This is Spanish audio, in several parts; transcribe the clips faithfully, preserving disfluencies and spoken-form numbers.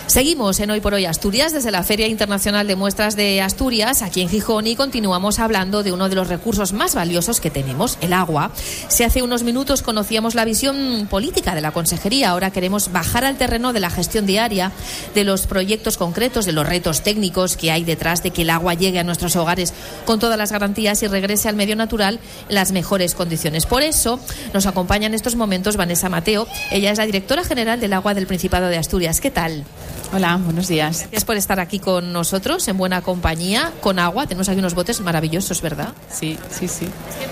Seguimos en Hoy por Hoy Asturias desde la Feria Internacional de Muestras de Asturias aquí en Gijón y continuamos hablando de uno de los recursos más valiosos que tenemos, el agua. Si hace unos minutos conocíamos la visión política de la Consejería, ahora queremos bajar al terreno de la gestión diaria, de los proyectos concretos, de los retos técnicos que hay detrás de que el agua llegue a nuestros hogares con todas las garantías y regrese al medio natural en las mejores condiciones. Por eso nos acompaña en estos momentos Vanessa Mateo. Ella es la directora general del Agua del Principado de Asturias. ¿Qué tal? Hola, buenos días. Gracias por estar aquí con nosotros, en buena compañía, con agua. Tenemos aquí unos botes maravillosos, ¿verdad? Sí, sí, sí.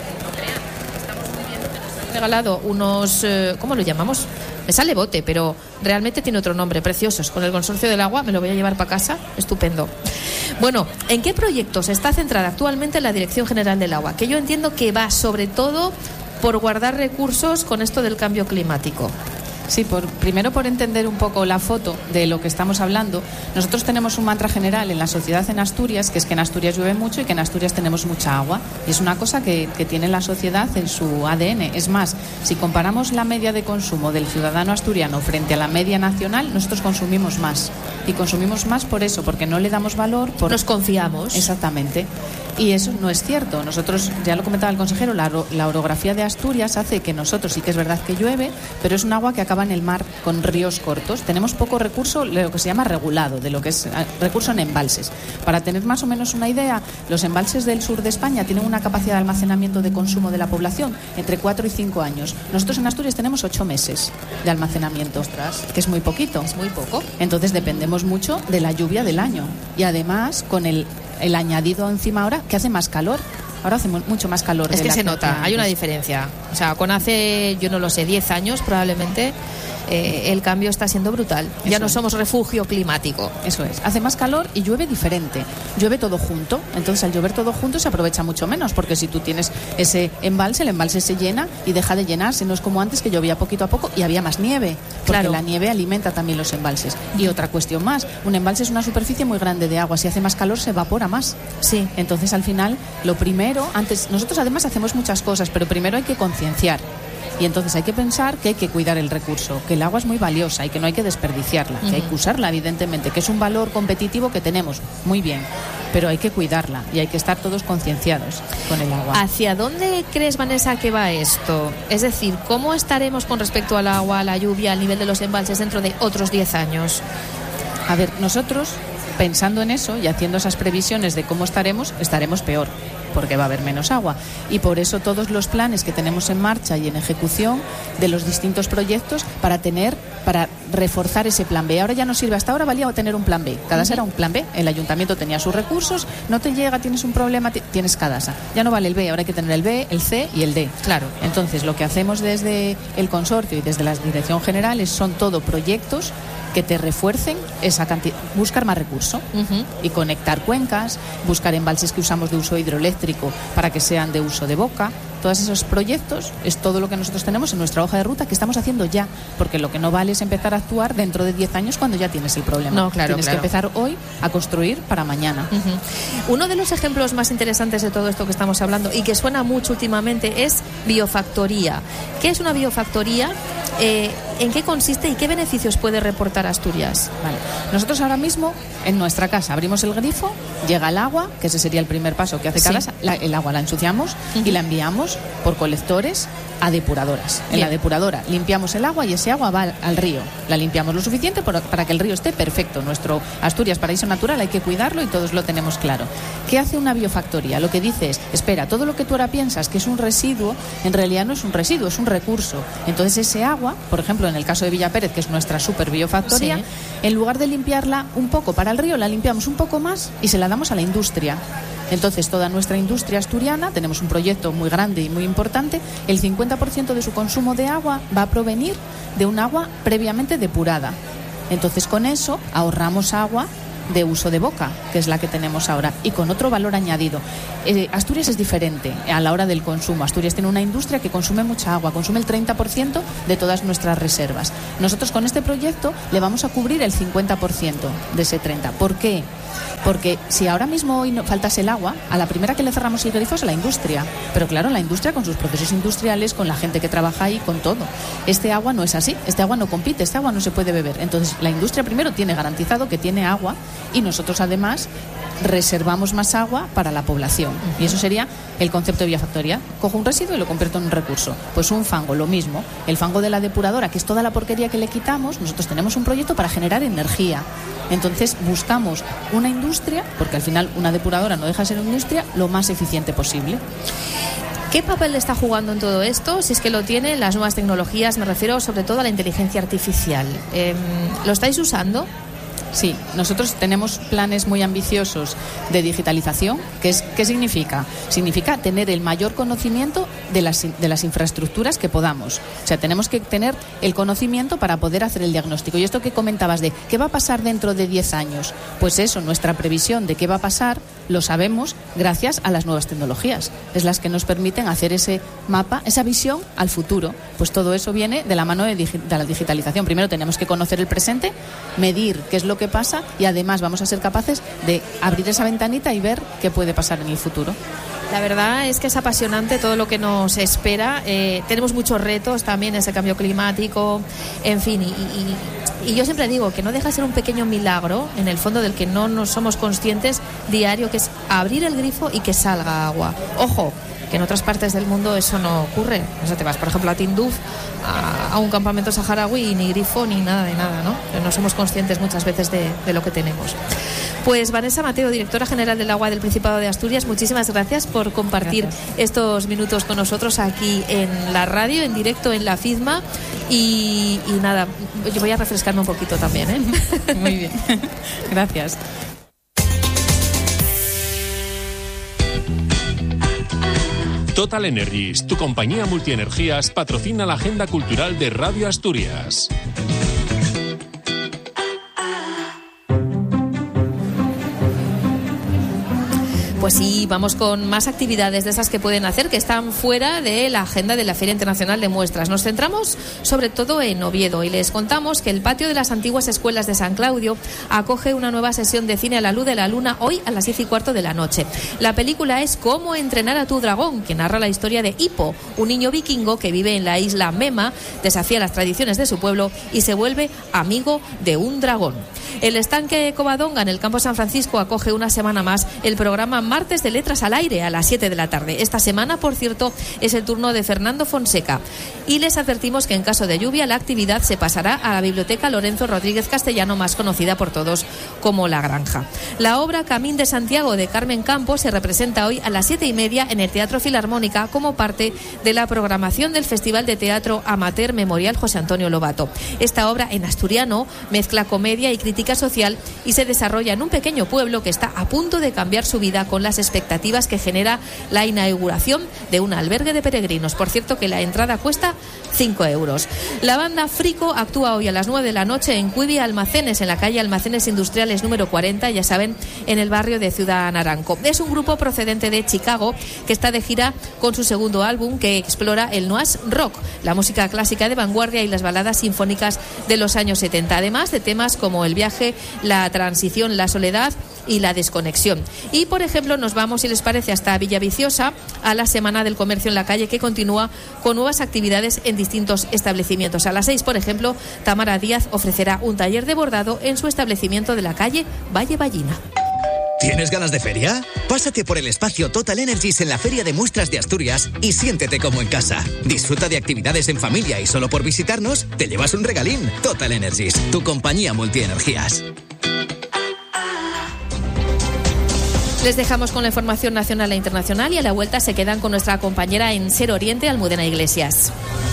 Estamos muy bien, nos han regalado unos, eh, ¿cómo lo llamamos? Me sale bote, pero realmente tiene otro nombre, preciosos. Con el consorcio del agua me lo voy a llevar para casa, estupendo. Bueno, ¿en qué proyectos está centrada actualmente la Dirección General del Agua? Que yo entiendo que va sobre todo por guardar recursos con esto del cambio climático. Sí, por, primero por entender un poco la foto de lo que estamos hablando. Nosotros tenemos un mantra general en la sociedad en Asturias, que es que en Asturias llueve mucho y que en Asturias tenemos mucha agua. Y es una cosa que, que tiene la sociedad en su A D N. Es más, si comparamos la media de consumo del ciudadano asturiano frente a la media nacional, nosotros consumimos más. Y consumimos más por eso, porque no le damos valor. Por... Nos confiamos. Exactamente. Y eso no es cierto. Nosotros, ya lo comentaba el consejero, la, la orografía de Asturias hace que nosotros, sí que es verdad que llueve, pero es un agua que acaba en el mar con ríos cortos. Tenemos poco recurso, lo que se llama regulado, de lo que es recurso en embalses. Para tener más o menos una idea, los embalses del sur de España tienen una capacidad de almacenamiento de consumo de la población entre cuatro y cinco años. Nosotros en Asturias tenemos ocho meses de almacenamiento. Ostras, que es muy poquito. Es muy poco. Entonces dependemos mucho de la lluvia del año. Y además, con el el añadido encima ahora, que hace más calor. Ahora hace mucho más calor. Es que se nota, hay una diferencia. O sea, con hace, yo no lo sé, diez años probablemente, eh, el cambio está siendo brutal. Eso ya no es. somos refugio climático. Eso es. Hace más calor y llueve diferente. Llueve todo junto. Entonces, al llover todo junto se aprovecha mucho menos, porque si tú tienes ese embalse, el embalse se llena y deja de llenarse. No es como antes, que llovía poquito a poco y había más nieve. Porque claro, la nieve alimenta también los embalses. Y otra cuestión más, un embalse es una superficie muy grande de agua. Si hace más calor, se evapora más. Sí. Entonces, al final, lo primero, antes, nosotros además hacemos muchas cosas, pero primero hay que concienciar. Y entonces hay que pensar que hay que cuidar el recurso, que el agua es muy valiosa y que no hay que desperdiciarla, uh-huh. que hay que usarla, evidentemente, que es un valor competitivo que tenemos, muy bien, pero hay que cuidarla y hay que estar todos concienciados con el agua. ¿Hacia dónde crees, Vanessa, que va esto? Es decir, ¿cómo estaremos con respecto al agua, a la lluvia, al nivel de los embalses dentro de otros diez años? A ver, nosotros, pensando en eso y haciendo esas previsiones de cómo estaremos, estaremos peor, porque va a haber menos agua. Y por eso todos los planes que tenemos en marcha y en ejecución de los distintos proyectos para tener, para reforzar ese plan B. Ahora ya no sirve, hasta ahora valía tener un plan B. Cadasa era un plan B. El ayuntamiento tenía sus recursos, no te llega, tienes un problema, t- tienes Cadasa. Ya no vale el B, ahora hay que tener el B, el C y el D. Claro. Entonces, lo que hacemos desde el consorcio y desde la dirección general son todo proyectos que te refuercen esa cantidad, buscar más recursos uh-huh. y conectar cuencas, buscar embalses que usamos de uso hidroeléctrico para que sean de uso de boca. Todos esos proyectos es todo lo que nosotros tenemos en nuestra hoja de ruta, que estamos haciendo ya, porque lo que no vale es empezar a actuar dentro de diez años cuando ya tienes el problema. No, claro, tienes claro. que empezar hoy a construir para mañana. Uh-huh. Uno de los ejemplos más interesantes de todo esto que estamos hablando y que suena mucho últimamente es biofactoría. ¿Qué es una biofactoría? Eh, ¿En qué consiste y qué beneficios puede reportar Asturias? Vale. Nosotros ahora mismo en nuestra casa abrimos el grifo, llega el agua, que ese sería el primer paso que hace cada sí. la, el agua la ensuciamos uh-huh. y la enviamos por colectores a depuradoras. En Bien. la depuradora limpiamos el agua y ese agua va al, al río. La limpiamos lo suficiente para, para que el río esté perfecto. Nuestro Asturias, paraíso natural, hay que cuidarlo y todos lo tenemos claro. ¿Qué hace una biofactoría? Lo que dice es, espera, todo lo que tú ahora piensas que es un residuo, en realidad no es un residuo, es un recurso. Entonces ese agua, por ejemplo, en el caso de Villapérez, que es nuestra super biofactoría, sí. en lugar de limpiarla un poco para el río, la limpiamos un poco más y se la damos a la industria. Entonces, toda nuestra industria asturiana, tenemos un proyecto muy grande y muy importante, el cincuenta por ciento de su consumo de agua va a provenir de un agua previamente depurada. Entonces, con eso ahorramos agua de uso de boca, que es la que tenemos ahora, y con otro valor añadido. Eh, Asturias es diferente a la hora del consumo. Asturias tiene una industria que consume mucha agua, consume el treinta por ciento de todas nuestras reservas. Nosotros con este proyecto le vamos a cubrir el cincuenta por ciento de ese treinta por ciento. ¿Por qué? Porque si ahora mismo hoy no faltase el agua, a la primera que le cerramos el grifo es a la industria. Pero claro, la industria con sus procesos industriales, con la gente que trabaja ahí, con todo. Este agua no es así, este agua no compite, este agua no se puede beber. Entonces la industria primero tiene garantizado que tiene agua y nosotros además reservamos más agua para la población. Y eso sería el concepto de vía factorial. Cojo un residuo y lo convierto en un recurso. Pues un fango, lo mismo. El fango de la depuradora, que es toda la porquería que le quitamos, nosotros tenemos un proyecto para generar energía. Entonces buscamos una industria, porque al final una depuradora no deja de ser una industria, lo más eficiente posible. ¿Qué papel está jugando en todo esto? Si es que lo tienen las nuevas tecnologías, me refiero sobre todo a la inteligencia artificial. Eh, ¿Lo estáis usando? Sí, nosotros tenemos planes muy ambiciosos de digitalización. ¿Qué, es, ¿Qué significa? Significa tener el mayor conocimiento de las, de las infraestructuras que podamos. O sea, tenemos que tener el conocimiento para poder hacer el diagnóstico. Y esto que comentabas de ¿qué va a pasar dentro de diez años? Pues eso, nuestra previsión de qué va a pasar lo sabemos gracias a las nuevas tecnologías. Es las que nos permiten hacer ese mapa, esa visión al futuro. Pues todo eso viene de la mano de, digi- de la digitalización. Primero tenemos que conocer el presente, medir qué es lo que pasa y además vamos a ser capaces de abrir esa ventanita y ver qué puede pasar en el futuro. La verdad es que es apasionante todo lo que nos espera. Eh, tenemos muchos retos también, ese cambio climático, en fin, y, y, y yo siempre digo que no deja de ser un pequeño milagro, en el fondo del que no nos somos conscientes diario, que es abrir el grifo y que salga agua. Ojo, que en otras partes del mundo eso no ocurre. O sea, te vas, por ejemplo, a Tinduf, a, a un campamento saharaui y ni grifo ni nada de nada, ¿no? No somos conscientes muchas veces de, de lo que tenemos. Pues Vanessa Mateo, directora general del Agua del Principado de Asturias, muchísimas gracias por compartir gracias. estos minutos con nosotros aquí en la radio, en directo en la FIDMA. Y, y nada, yo voy a refrescarme un poquito también, ¿eh? Muy bien. Gracias. Total Energies, tu compañía multienergías, patrocina la agenda cultural de Radio Asturias. Pues sí, vamos con más actividades de esas que pueden hacer, que están fuera de la agenda de la Feria Internacional de Muestras. Nos centramos sobre todo en Oviedo y les contamos que el patio de las antiguas escuelas de San Claudio acoge una nueva sesión de cine a la luz de la luna hoy a las diez y cuarto de la noche. La película es Cómo entrenar a tu dragón, que narra la historia de Hippo, un niño vikingo que vive en la isla Mema, desafía las tradiciones de su pueblo y se vuelve amigo de un dragón. El estanque Covadonga en el Campo San Francisco acoge una semana más el programa Martes de Letras al Aire a las siete de la tarde. Esta semana, por cierto, es el turno de Fernando Fonseca. Y les advertimos que en caso de lluvia la actividad se pasará a la Biblioteca Lorenzo Rodríguez Castellano, más conocida por todos como La Granja. La obra Camín de Santiago de Carmen Campos se representa hoy a las siete y media en el Teatro Filarmónica como parte de la programación del Festival de Teatro Amateur Memorial José Antonio Lobato. Esta obra en asturiano mezcla comedia y crítica social y se desarrolla en un pequeño pueblo que está a punto de cambiar su vida con las expectativas que genera la inauguración de un albergue de peregrinos. Por cierto, que la entrada cuesta cinco euros. La banda Frico actúa hoy a las nueve de la noche en Cuivi Almacenes, en la calle Almacenes Industriales número cuarenta, ya saben, en el barrio de Ciudad Naranco. Es un grupo procedente de Chicago que está de gira con su segundo álbum, que explora el noise rock, la música clásica de vanguardia y las baladas sinfónicas de los años setenta, además de temas como el viaje, la transición, la soledad y la desconexión. Y, por ejemplo, nos vamos, si les parece, hasta Villaviciosa, a la Semana del Comercio en la Calle, que continúa con nuevas actividades en distintos establecimientos. A las seis, por ejemplo, Tamara Díaz ofrecerá un taller de bordado en su establecimiento de la calle Valle Ballina. ¿Tienes ganas de feria? Pásate por el espacio Total Energies en la Feria de Muestras de Asturias y siéntete como en casa. Disfruta de actividades en familia y solo por visitarnos te llevas un regalín. Total Energies, tu compañía multienergías. Les dejamos con la información nacional e internacional y a la vuelta se quedan con nuestra compañera en Ser Oriente, Almudena Iglesias.